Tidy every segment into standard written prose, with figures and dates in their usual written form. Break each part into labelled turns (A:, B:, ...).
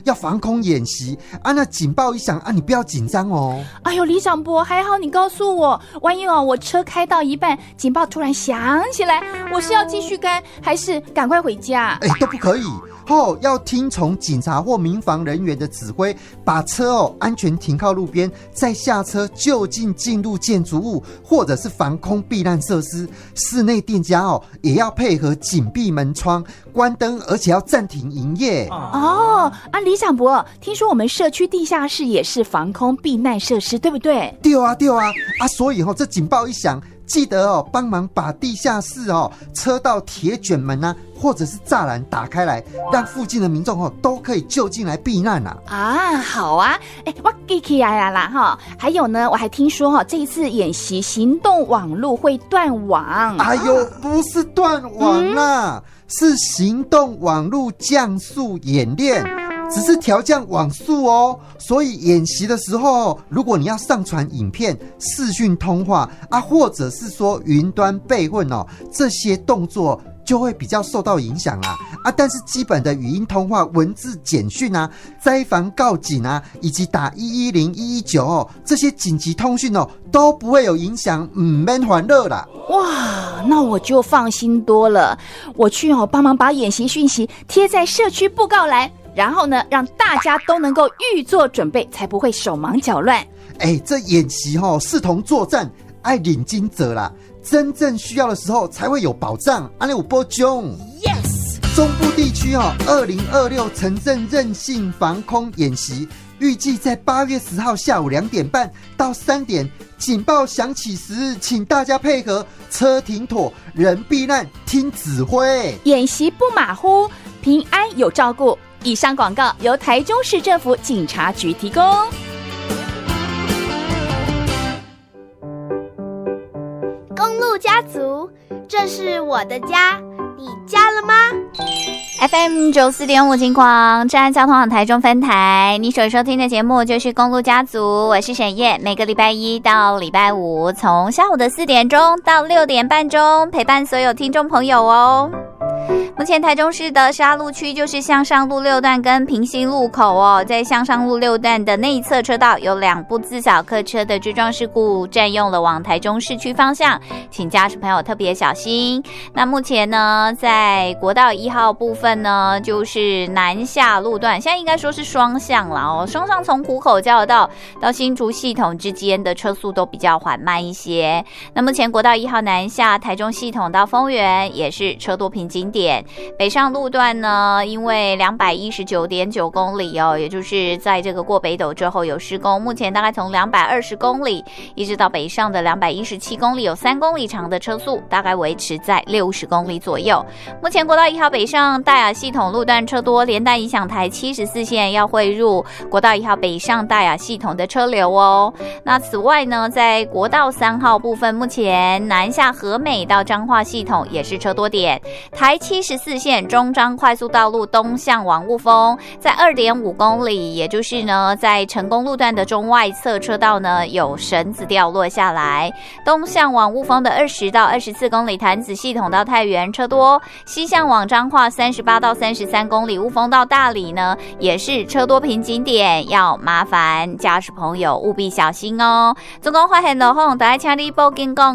A: 要防空演习啊，那警报一响啊，你不要紧张哦。
B: 哎呦，李长博，还好你告诉我，万一我车开到一半，警报突然响起来，我是要继续开，还是赶快回家？
A: 都不可以。要听从警察或民防人员的指挥，把车安全停靠路边，再下车就近进入建筑物或者是防空避难设施。室内店家也要配合紧闭门窗、关灯，而且要暂停营业。
B: 李长博，听说我们社区地下室也是防空避难设施，对不对？
A: 对啊，所以这警报一响，记得帮忙把地下室车道铁卷门啊，或者是栅栏打开来，让附近的民众都可以就近来避难啊。
B: 好啊，我记起来啦还有呢，我还听说这一次演习行动网路会断网。
A: 不是断网啦，是行动网路降速演练。只是调降网速所以演习的时候，如果你要上传影片、视讯通话或者是说云端备份这些动作就会比较受到影响啦但是基本的语音通话、文字简讯灾防告警以及打110、119这些紧急通讯都不会有影响，不免烦恼啦。
B: 哇，那我就放心多了。我去帮忙把演习讯息贴在社区布告栏，然后呢，让大家都能够预做准备，才不会手忙脚乱。
A: 这演习视同作战，爱领军者啦，真正需要的时候才会有保障。安利有保障。
B: Yes。
A: 中部地区2026城镇韧性防空演习，预计在8月10号下午2点半到3点，警报响起时，请大家配合，车停妥，人避难，听指挥。
B: 演习不马虎，平安有照顾。以上广告由台中市政府警察局提供。
C: 公路家族，这是我的家，你家了吗？
D: FM 94.5金广治安交通网台中分台，你所收听的节目就是公路家族，我是沈燕，每个礼拜一到礼拜五，从下午的4点钟到6点半钟，陪伴所有听众朋友哦。目前台中市的10路区就是向上路6段跟平新路口在向上路6段的内侧车道有2部自小客车的追撞事故，占用了往台中市区方向，请驾驶朋友特别小心。那目前呢，在国道1号部分呢，就是南下路段，现在应该说是双向了双向从湖口交流道到新竹系统之间的车速都比较缓慢一些。那目前国道1号南下台中系统到丰原也是车多瓶颈点。北上路段呢，因为219.9公里也就是在这个过北斗之后有施工，目前大概从220公里一直到北上的217公里，有3公里长的车速，大概维持在60公里左右。目前国道1号北上大雅系统路段车多，连带影响台74线要汇入国道1号北上大雅系统的车流那此外呢，在国道3号部分，目前南下和美到彰化系统也是车多点，台74线中彰快速道路东向往雾峰，在2.5公里，也就是呢，在成功路段的中外侧车道呢，有绳子掉落下来。东向往雾峰的20到24公里，潭子系统到太原车多；西向往彰化38到33公里，雾峰到大里呢，也是车多瓶颈点，要麻烦驾驶朋友务必小心哦。总共发现路况，大家请你报警讲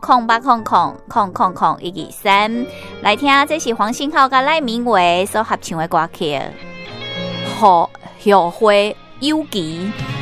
D: 0800000013来听，这是黄信浩跟赖明伟所合唱的歌曲《后花有期》。